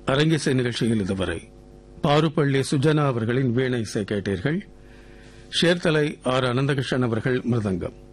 அரங்கிசை நிகழ்ச்சியில் இதுவரை பாருப்பள்ளி சுஜனா அவர்களின் வீணை இசை கேட்டீர்கள். ஷேர்தலை ஆர் அனந்தகிருஷ்ணன் அவர்கள் மிருதங்கம்.